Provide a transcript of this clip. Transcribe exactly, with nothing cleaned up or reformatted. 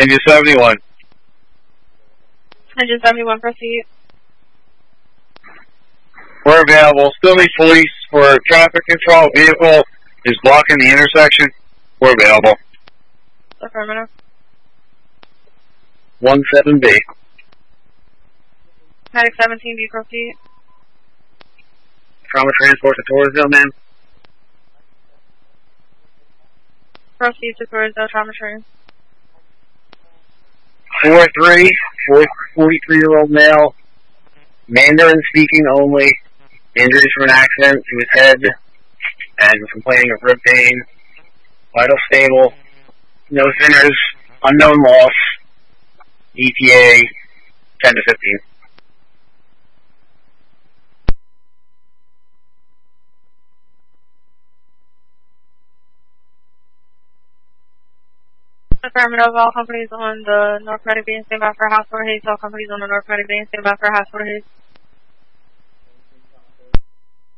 Engine seventy-one. Engine seventy-one, proceed. We're available. Still need police for traffic control. Vehicle is blocking the intersection. We're available. Affirmative. one seven B. Medic seventeen B, proceed. Trauma transport to Torresville, ma'am. Proceed to Torresville Trauma Train. four three, forty-three-year-old male, Mandarin speaking only, injuries from an accident to his head, and complaining of rib pain, vital stable, no sinners, unknown loss, E T A ten to fifteen. Affirmative. All companies on the North Medic Bay and stand by for House for Hayes. All companies on the North Medic Bay and stand by for House for Hayes.